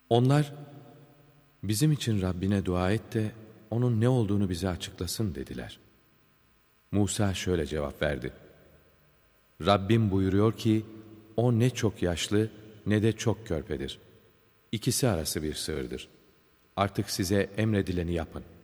Onlar, bizim için Rabbine dua et de onun ne olduğunu bize açıklasın dediler. Musa şöyle cevap verdi. Rabbim buyuruyor ki, o ne çok yaşlı ne de çok körpedir. İkisi arası bir sığırdır. Artık size emredileni yapın.